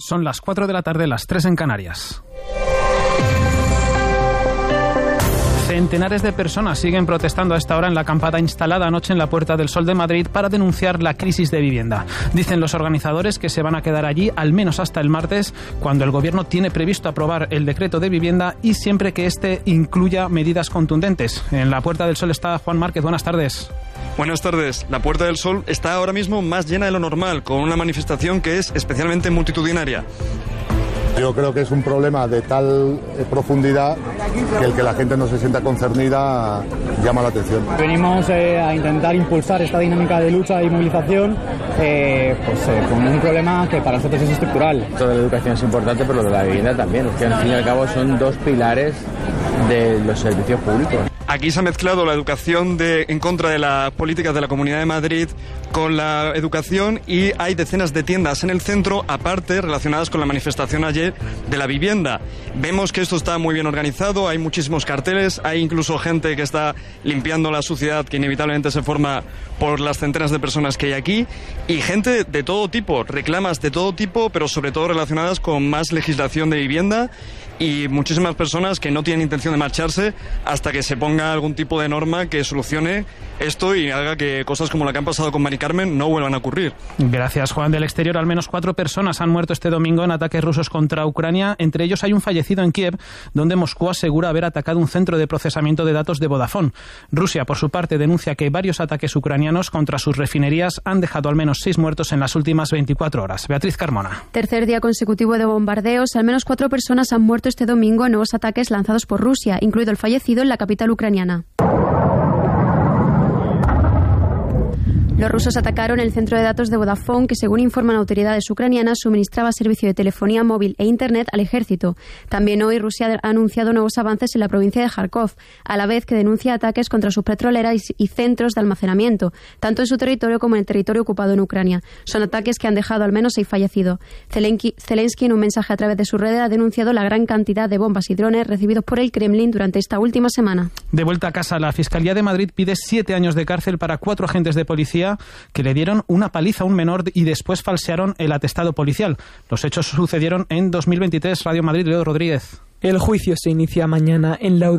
Son las 4 de la tarde, las 3 en Canarias. Centenares de personas siguen protestando a esta hora en la acampada instalada anoche en la Puerta del Sol de Madrid para denunciar la crisis de vivienda. Dicen los organizadores que se van a quedar allí al menos hasta el martes, cuando el Gobierno tiene previsto aprobar el decreto de vivienda y siempre que éste incluya medidas contundentes. En la Puerta del Sol está Juan Márquez. Buenas tardes. Buenas tardes. La Puerta del Sol está ahora mismo más llena de lo normal, con una manifestación que es especialmente multitudinaria. Yo creo que es un problema de tal profundidad que el que la gente no se sienta concernida llama la atención. Venimos a intentar impulsar esta dinámica de lucha y movilización con un problema que para nosotros es estructural. Toda la educación es importante, pero lo de la vivienda también, que al fin y al cabo son dos pilares de los servicios públicos. Aquí se ha mezclado la educación en contra de las políticas de la Comunidad de Madrid con la educación, y hay decenas de tiendas en el centro, aparte, relacionadas con la manifestación ayer de la vivienda. Vemos que esto está muy bien organizado, hay muchísimos carteles, hay incluso gente que está limpiando la suciedad que inevitablemente se forma por las centenas de personas que hay aquí, y gente de todo tipo, reclamas de todo tipo, pero sobre todo relacionadas con más legislación de vivienda, y muchísimas personas que no tienen intención de marcharse hasta que se ponga algún tipo de norma que solucione esto y haga que cosas como la que han pasado con Mari Carmen no vuelvan a ocurrir. Gracias, Juan. Del exterior, al menos 4 personas han muerto este domingo en ataques rusos contra Ucrania. Entre ellos hay un fallecido en Kiev, donde Moscú asegura haber atacado un centro de procesamiento de datos de Vodafone. Rusia, por su parte, denuncia que varios ataques ucranianos contra sus refinerías han dejado al menos 6 muertos en las últimas 24 horas. Beatriz Carmona. Tercer día consecutivo de bombardeos. Al menos 4 personas han muerto este domingo en nuevos ataques lanzados por Rusia, incluido el fallecido en la capital ucraniana. Los rusos atacaron el centro de datos de Vodafone, que según informan autoridades ucranianas suministraba servicio de telefonía móvil e internet al ejército. También hoy Rusia ha anunciado nuevos avances en la provincia de Kharkov, a la vez que denuncia ataques contra sus petroleras y centros de almacenamiento, tanto en su territorio como en el territorio ocupado en Ucrania. Son ataques que han dejado al menos 6 fallecidos. Zelensky, en un mensaje a través de su red, ha denunciado la gran cantidad de bombas y drones recibidos por el Kremlin durante esta última semana. De vuelta a casa, la Fiscalía de Madrid pide 7 años de cárcel para 4 agentes de policía que le dieron una paliza a un menor y después falsearon el atestado policial. Los hechos sucedieron en 2023. Radio Madrid, Leo Rodríguez. El juicio se inicia mañana en la